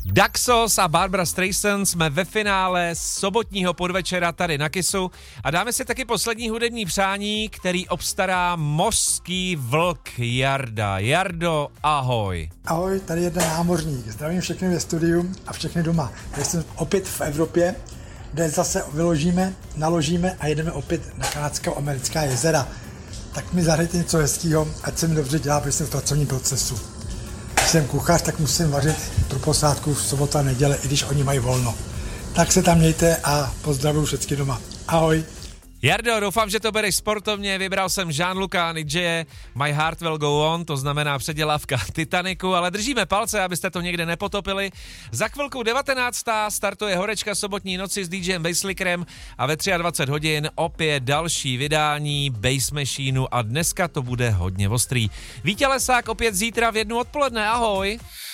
Daxos a Barbra Streisand jsme ve finále sobotního podvečera tady na Kissu a dáme si taky poslední hudební přání, který obstará mořský vlk Jarda. Jardo, ahoj. Ahoj, tady jeden námořník. Zdravím všechny ve studiu a všechny doma. Já jsem opět v Evropě, kde zase vyložíme, naložíme a jedeme opět na kanadsko-americká jezera. Tak mi zahrajte něco hezkýho, ať se mi dobře dělá, protože jsem v pracovním procesu. Když jsem kuchař, tak musím vařit pro posádku v sobota a neděle, i když oni mají volno. Tak se tam mějte a pozdravuju všechny doma. Ahoj. Jardo, doufám, že to bereš sportovně, vybral jsem Jean-Luca Nidžeje, My Heart Will Go On, to znamená předělávka Titaniku, ale držíme palce, abyste to někde nepotopili. Za chvilku 19. startuje horečka sobotní noci s DJem Basslickerem a ve 23 hodin opět další vydání Bass Machineu a dneska to bude hodně ostrý. Vítě Lesák opět zítra v 1 odpoledne, ahoj.